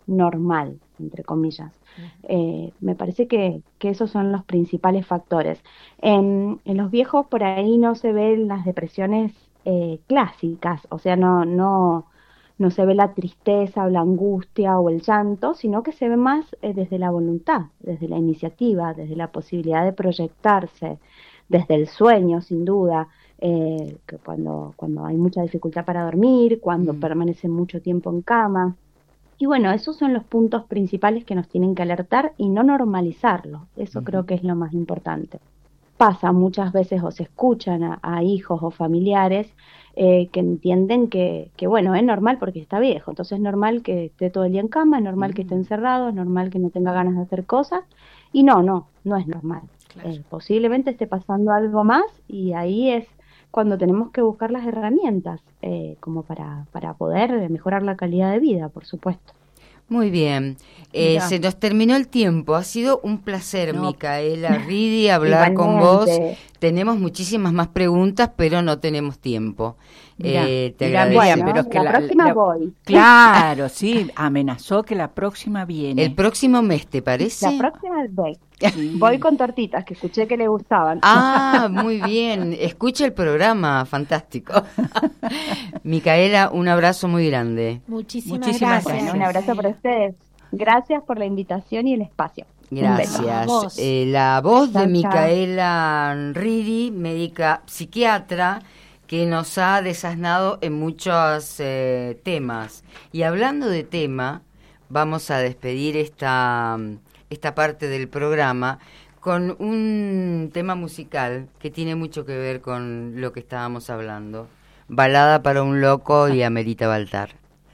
normal, entre comillas. Me parece que esos son los principales factores. En los viejos por ahí no se ven las depresiones clásicas, o sea, no se ve la tristeza o la angustia o el llanto, sino que se ve más desde la voluntad, desde la iniciativa, desde la posibilidad de proyectarse, desde el sueño, sin duda, que cuando hay mucha dificultad para dormir, cuando permanece mucho tiempo en cama. Y bueno, esos son los puntos principales que nos tienen que alertar y no normalizarlo. Eso creo que es lo más importante. Pasa muchas veces o se escuchan a hijos o familiares que entienden que, bueno, es normal porque está viejo, entonces es normal que esté todo el día en cama, es normal que esté encerrado, es normal que no tenga ganas de hacer cosas, y no es normal. Claro. Posiblemente esté pasando algo más y ahí es cuando tenemos que buscar las herramientas como para poder mejorar la calidad de vida, por supuesto. Muy bien, se nos terminó el tiempo, ha sido un placer, Micaela Ridi, hablar con vos. Tenemos muchísimas más preguntas, pero no tenemos tiempo. Te agradezco. Bueno, pero es que la próxima voy. Claro, sí, amenazó que la próxima viene. El próximo mes, ¿te parece? La próxima voy. Voy con tortitas, que escuché que le gustaban. Ah, muy bien, escucha el programa, fantástico. Micaela, un abrazo muy grande. Muchísimas gracias. Un abrazo para ustedes. Gracias por la invitación y el espacio. Gracias. La voz de Micaela Ridi, médica psiquiatra, que nos ha desasnado en muchos temas. Y hablando de tema, vamos a despedir esta parte del programa con un tema musical que tiene mucho que ver con lo que estábamos hablando. Balada para un loco y Amelita Baltar.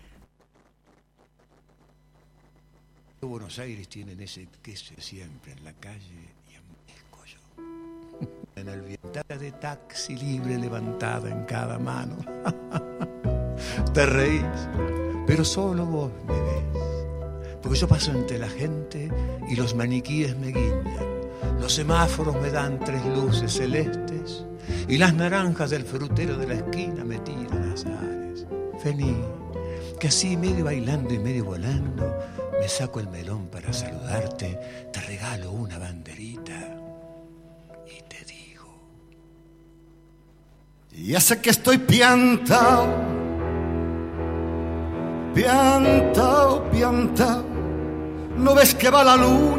Buenos Aires tienen ese queso siempre en la calle y amanezco yo. En el vientana de taxi libre levantada en cada mano. Te reís, pero solo vos me ves. Porque yo paso entre la gente y los maniquíes me guiñan. Los semáforos me dan 3 luces celestes y las naranjas del frutero de la esquina me tiran azares. Vení, que así medio bailando y medio volando me saco el melón para saludarte, te regalo una banderita y te digo: ya sé que estoy piantao, piantao, piantao. ¿No ves que va la luna